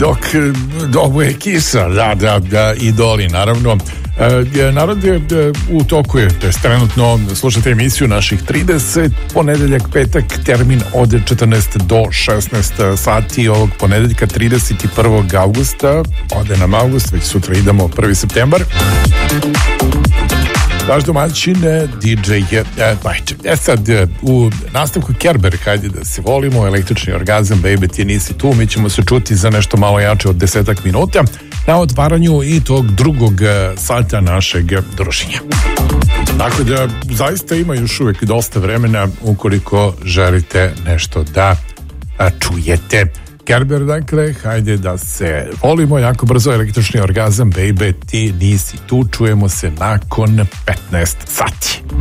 dok ovo je kiša, da, idoli, naravno. Narod je u toku je, to je trenutno, slušate emisiju naših 30, ponedeljak, petak, termin od 14 do 16 sati ovog ponedeljka 31. augusta, ode nam august, već sutra idemo 1. septembar. Vaš domaćin DJ je Bajče. Sad, u nastavku Kerber, hajde da se volimo, električni orgazam, baby, ti nisi tu, mi ćemo se čuti za nešto malo jače od 10 minuta na otvaranju i tog drugog sata našeg druženja. Tako da, zaista ima još uvijek dosta vremena ukoliko želite nešto da čujete. Kerber, dakle, hajde da se volimo, jako brzo, električni orgazam, baby, ti nisi tu, čujemo se nakon 15 sati.